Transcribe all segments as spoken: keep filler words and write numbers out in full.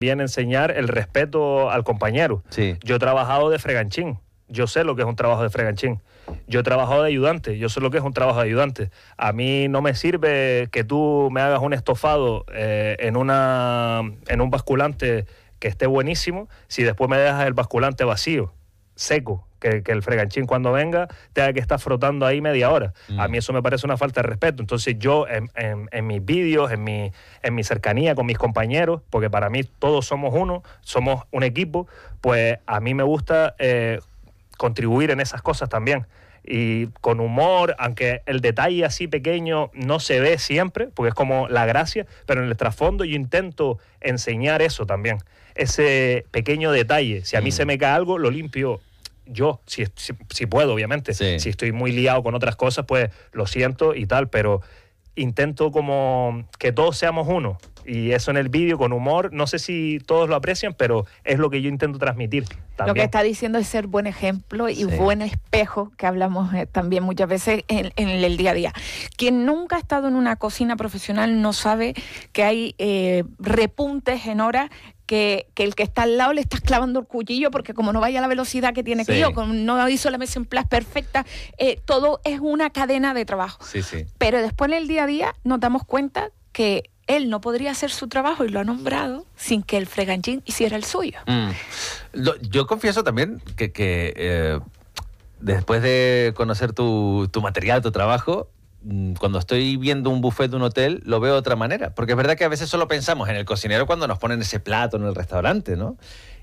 Bien enseñar el respeto al compañero. Sí. Yo he trabajado de freganchín. Yo sé lo que es un trabajo de freganchín. Yo he trabajado de ayudante. Yo sé lo que es un trabajo de ayudante. A mí no me sirve que tú me hagas un estofado eh, en, una, en un basculante que esté buenísimo si después me dejas el basculante vacío, seco. Que, que el freganchín cuando venga tenga que estar frotando ahí media hora. Mm. A mí eso me parece una falta de respeto. Entonces yo en, en, en mis vídeos, en mi, en mi cercanía con mis compañeros, porque para mí todos somos uno, somos un equipo, pues a mí me gusta eh, contribuir en esas cosas también. Y con humor, aunque el detalle así pequeño no se ve siempre, porque es como la gracia, pero en el trasfondo yo intento enseñar eso también, ese pequeño detalle. Si a mí mm. se me cae algo, lo limpio yo, si, si, si puedo, obviamente. Sí. Si estoy muy liado con otras cosas, pues lo siento y tal, pero intento como que todos seamos uno. Y eso en el vídeo, con humor, no sé si todos lo aprecian, pero es lo que yo intento transmitir también. Lo que está diciendo es ser buen ejemplo y sí. buen espejo, que hablamos eh, también muchas veces en, en el día a día. Quien nunca ha estado en una cocina profesional no sabe que hay eh, repuntes en horas Que, que el que está al lado le estás clavando el cuchillo porque como no vaya a la velocidad que tiene sí. que ir, o como no hizo la mise en place perfecta, eh, todo es una cadena de trabajo. Sí, sí. Pero después en el día a día nos damos cuenta que él no podría hacer su trabajo, y lo ha nombrado, sin que el freganchín hiciera el suyo. Mm. Lo, yo confieso también que, que eh, después de conocer tu, tu material, tu trabajo, cuando estoy viendo un buffet de un hotel, lo veo de otra manera. Porque es verdad que a veces solo pensamos en el cocinero cuando nos ponen ese plato en el restaurante, ¿no?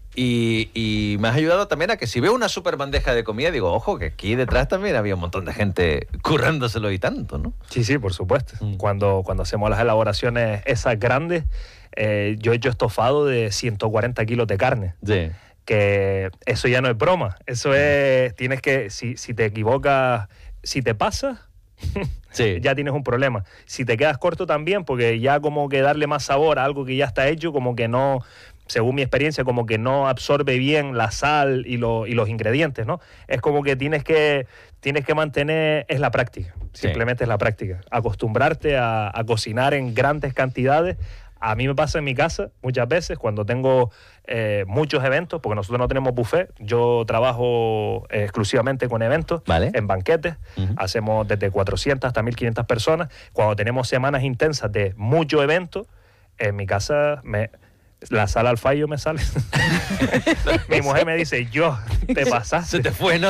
Y, y me has ayudado también a que si veo una super bandeja de comida, digo, ojo, que aquí detrás también había un montón de gente currándoselo y tanto, ¿no? Sí, sí, por supuesto. Mm. Cuando, cuando hacemos las elaboraciones esas grandes, eh, yo he hecho estofado de ciento cuarenta kilos de carne. Sí. Que eso ya no es broma. Eso es, tienes que, si, si te equivocas, si te pasas, sí. ya tienes un problema. Si te quedas corto también, porque ya como que darle más sabor a algo que ya está hecho, como que no, según mi experiencia, como que no absorbe bien la sal y, lo, y los ingredientes, ¿no? Es como que tienes que, tienes que mantener, es la práctica, simplemente sí. es la práctica. Acostumbrarte a, a cocinar en grandes cantidades. A mí me pasa en mi casa muchas veces cuando tengo eh, muchos eventos, porque nosotros no tenemos buffet. Yo trabajo eh, exclusivamente con eventos, ¿vale? En banquetes. Uh-huh. Hacemos desde cuatrocientas hasta mil quinientas personas. Cuando tenemos semanas intensas de mucho evento, en mi casa me, la sala al fallo me sale. Mi mujer me dice, yo, te pasaste. Se te fue, ¿no?